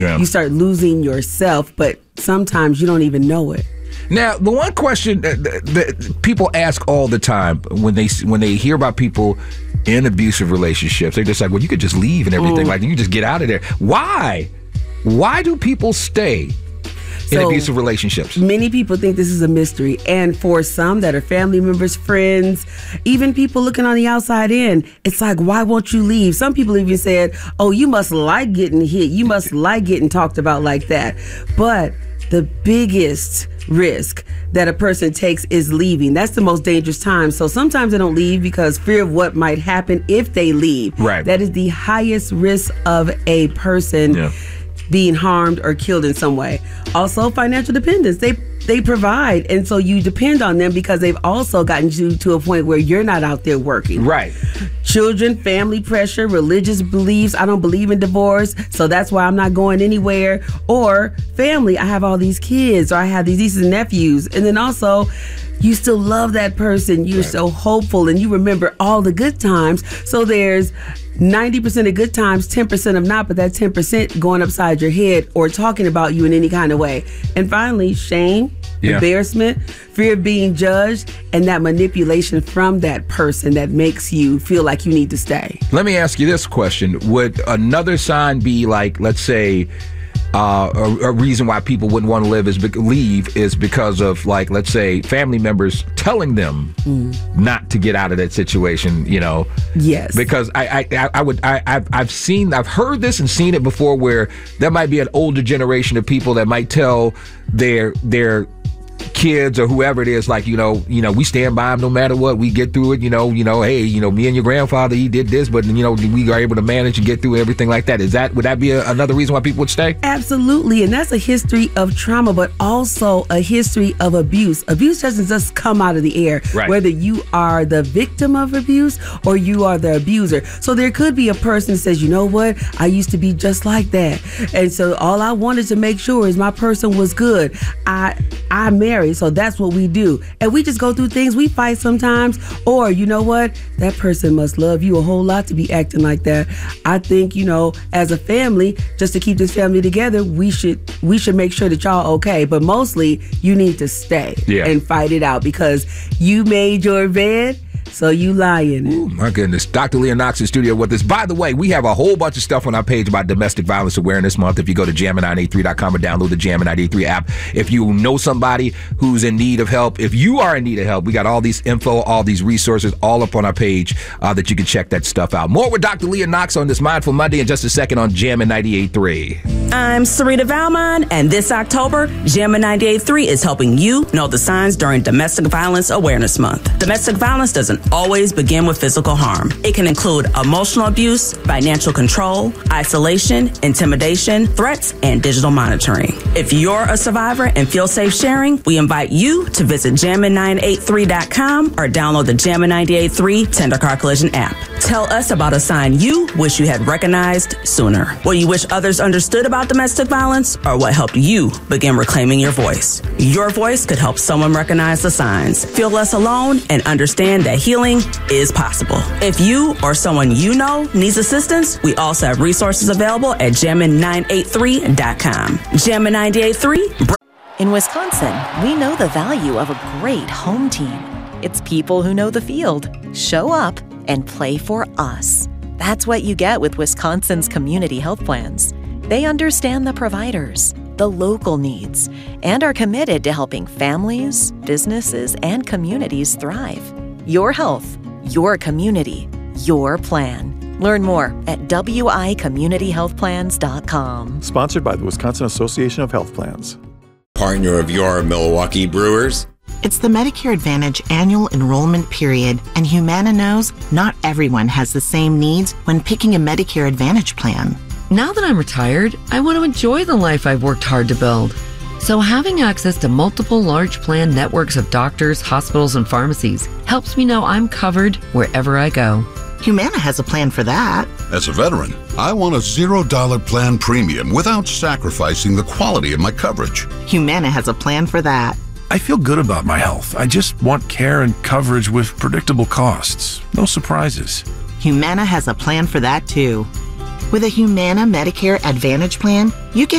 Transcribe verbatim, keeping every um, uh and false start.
Yeah. You start losing yourself, but sometimes you don't even know it. Now, the one question that, that people ask all the time when they when they hear about people in abusive relationships, they're just like, well, you could just leave and everything. Mm. Like, you can just get out of there. Why? Why do people stay in so, abusive relationships? Many people think this is a mystery. And for some that are family members, friends, even people looking on the outside in, it's like, why won't you leave? Some people even said, oh, you must like getting hit. You must like getting talked about like that. But the biggest risk that a person takes is leaving. That's the most dangerous time. So sometimes they don't leave because fear of what might happen if they leave. Right. That is the highest risk of a person yeah. being harmed or killed in some way. Also, financial dependence. They they provide, and so you depend on them because they've also gotten you to a point where you're not out there working. Right. Children, family pressure, religious beliefs. I don't believe in divorce, so that's why I'm not going anywhere. Or family. I have all these kids, or I have these nieces and nephews, and then also, you still love that person. You're right. so hopeful, and you remember all the good times. So there's ninety percent of good times, ten percent of not, but that ten percent going upside your head or talking about you in any kind of way. And finally, shame, yeah. embarrassment, fear of being judged, and that manipulation from that person that makes you feel like you need to stay. Let me ask you this question. Would another sign be like, let's say, Uh, a, a reason why people wouldn't want to live is be- leave is because of, like, let's say, family members telling them mm. not to get out of that situation, you know? Yes. Because I, I, I would, I, I've, I've seen, I've heard this and seen it before, where there might be an older generation of people that might tell their their kids or whoever it is, like, you know, you know, we stand by them no matter what. We get through it, you know, you know, hey, you know, me and your grandfather, he did this, but, you know, we are able to manage and get through everything like that. Is that, would that be a, another reason why people would stay? Absolutely. And that's a history of trauma, but also a history of abuse. Abuse doesn't just come out of the air, right. whether you are the victim of abuse or you are the abuser. So there could be a person that says, you know what, I used to be just like that. And so all I wanted to make sure is my person was good. I, I married, so that's what we do. And we just go through things, we fight sometimes, or you know what, that person must love you a whole lot to be acting like that. I think, you know, as a family, just to keep this family together, we should we should make sure that y'all okay. But mostly, you need to stay yeah. and fight it out because you made your bed, so you lie in it. Ooh, my goodness. Doctor Leah Knox in studio with us. By the way, we have a whole bunch of stuff on our page about Domestic Violence Awareness Month. If you go to jammin nine eight three dot com or download the Jammin nine eight three app. If you know somebody who's in need of help, if you are in need of help, we got all these info, all these resources all up on our page uh, that you can check that stuff out. More with Doctor Leah Knox on this Mindful Monday in just a second on Jammin ninety-eight point three. I'm Sarita Valmont, and this October, Jammin ninety-eight point three is helping you know the signs during Domestic Violence Awareness Month. Domestic violence doesn't always begin with physical harm. It can include emotional abuse, financial control, isolation, intimidation, threats, and digital monitoring. If you're a survivor and feel safe sharing, we invite you to visit jammin nine eight three dot com or download the Jammin ninety-eight point three Tender Car Collision app. Tell us about a sign you wish you had recognized sooner. What you wish others understood about domestic violence, or what helped you begin reclaiming your voice. Your voice could help someone recognize the signs, feel less alone, and understand that healing is possible. If you or someone you know needs assistance, we also have resources available at jammin nine eight three dot com. Jammin ninety-eight point three. In Wisconsin, we know the value of a great home team. It's people who know the field, show up, and play for us. That's what you get with Wisconsin's community health plans. They understand the providers, the local needs, and are committed to helping families, businesses, and communities thrive. Your health, your community, your plan. Learn more at w i community health plans dot com. Sponsored by the Wisconsin Association of Health Plans. Partner of your Milwaukee Brewers. It's the Medicare Advantage annual enrollment period, and Humana knows not everyone has the same needs when picking a Medicare Advantage plan. Now that I'm retired, I want to enjoy the life I've worked hard to build. So having access to multiple large plan networks of doctors, hospitals, and pharmacies helps me know I'm covered wherever I go. Humana has a plan for that. As a veteran, I want a zero dollar plan premium without sacrificing the quality of my coverage. Humana has a plan for that. I feel good about my health. I just want care and coverage with predictable costs. No surprises. Humana has a plan for that too. With a Humana Medicare Advantage plan, you get